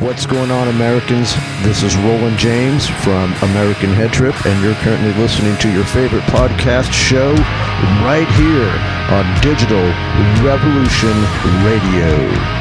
What's going on, Americans? This is Roland James from American Head Trip, and you're currently listening to your favorite podcast show right here on Digital Revolution Radio.